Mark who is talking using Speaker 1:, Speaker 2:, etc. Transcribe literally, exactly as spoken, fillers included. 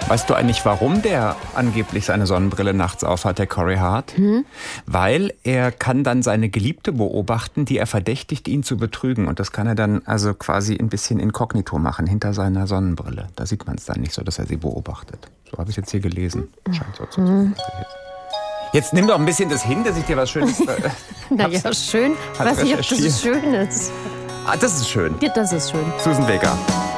Speaker 1: Weißt du eigentlich, warum der angeblich seine Sonnenbrille nachts aufhat, der Corey Hart? Hm? Weil er kann dann seine Geliebte beobachten, die er verdächtigt, ihn zu betrügen. Und das kann er dann also quasi ein bisschen inkognito machen, hinter seiner Sonnenbrille. Da sieht man es dann nicht so, dass er sie beobachtet. So habe ich es jetzt hier gelesen. Scheint so zu sein. Jetzt nimm doch ein bisschen das hin, dass ich dir was Schönes... Äh,
Speaker 2: naja, schön. Ich weiß nicht, ob das schön ist.
Speaker 1: Ah, das ist schön.
Speaker 2: Ja, das ist schön.
Speaker 1: Susan Vega.